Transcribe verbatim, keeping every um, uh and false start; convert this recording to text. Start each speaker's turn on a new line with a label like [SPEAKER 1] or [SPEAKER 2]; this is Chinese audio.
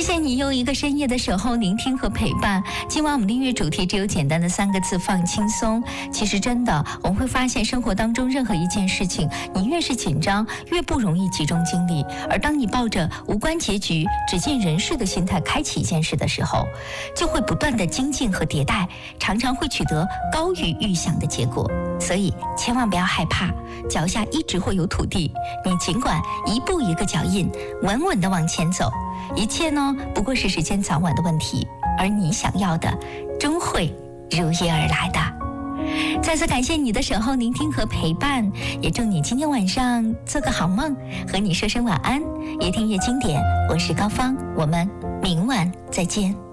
[SPEAKER 1] 谢你用一个深夜的守候聆听和陪伴。今晚我们的音乐主题只有简单的三个字：放轻松。其实真的，我们会发现生活当中任何一件事情，你越是紧张，越不容易集中精力。而当你抱着无关结局、只见人世的心态开启一件事的时候，就会不断的精进和迭代，常常会取得高于预想的结果。所以千万不要害怕，脚下一直会有土地，你尽管一步一个脚印，稳稳地往前走。一切呢，不过是时间早晚的问题，而你想要的，终会如约而来的。再次感谢你的守候、聆听和陪伴，也祝你今天晚上做个好梦，和你说声晚安。越听越经典，我是高芳，我们明晚再见。